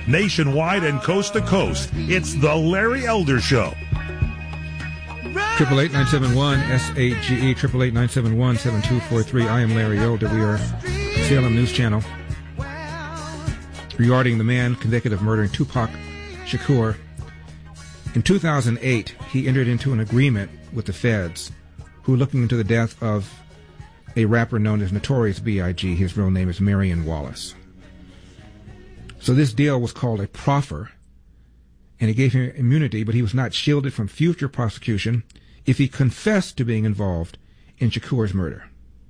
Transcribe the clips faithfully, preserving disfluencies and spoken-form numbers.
Nationwide and coast to coast, it's The Larry Elder Show. Triple eight nine seven one S A G E, triple eight nine seven one seven two four three. I am Larry Elder. We are Salem News Channel. Regarding the man convicted of murdering Tupac Shakur, in two thousand eight, he entered into an agreement with the feds, who were looking into the death of a rapper known as Notorious B I G His real name is Marion Wallace. So this deal was called a proffer, and it gave him immunity, but he was not shielded from future prosecution if he confessed to being involved in Shakur's murder.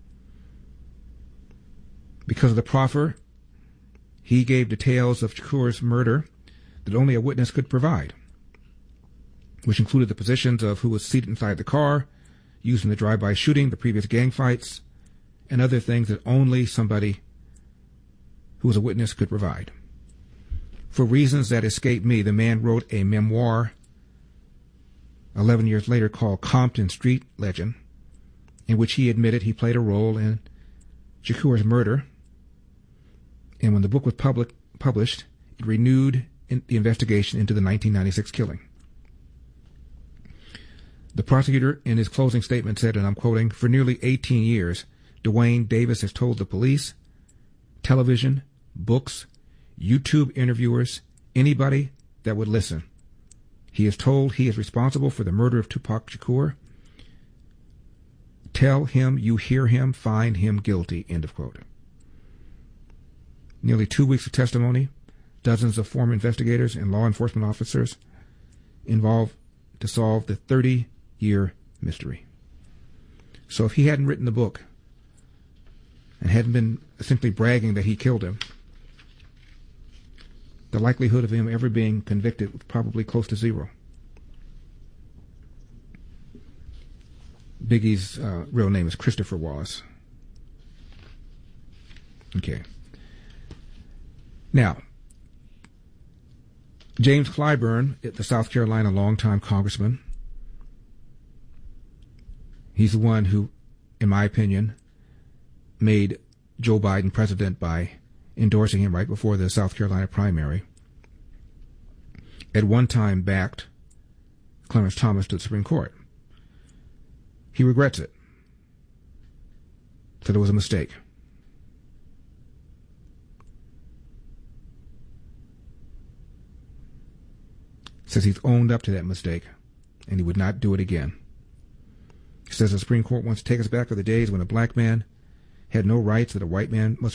Because of the proffer, he gave details of Shakur's murder that only a witness could provide, which included the positions of who was seated inside the car, used in the drive-by shooting, the previous gang fights, and other things that only somebody who was a witness could provide. For reasons that escape me, the man wrote a memoir eleven years later called Compton Street Legend, in which he admitted he played a role in Shakur's murder. And when the book was public, published, it renewed in the investigation into the nineteen ninety-six killing. The prosecutor, in his closing statement, said, and I'm quoting, "For nearly eighteen years, Dwayne Davis has told the police, television, books, YouTube interviewers, anybody that would listen. He is told he is responsible for the murder of Tupac Shakur. Tell him you hear him, find him guilty," end of quote. Nearly two weeks of testimony, dozens of former investigators and law enforcement officers involved to solve the thirty-year mystery. So if he hadn't written the book and hadn't been simply bragging that he killed him, the likelihood of him ever being convicted was probably close to zero. Biggie's uh, real name is Christopher Wallace. Okay. Now, James Clyburn, the South Carolina longtime congressman, he's the one who, in my opinion, made Joe Biden president by endorsing him right before the South Carolina primary, at one time backed Clarence Thomas to the Supreme Court. He regrets it. Said it was a mistake. Says he's owned up to that mistake, and he would not do it again. He says the Supreme Court wants to take us back to the days when a black man had no rights that a white man must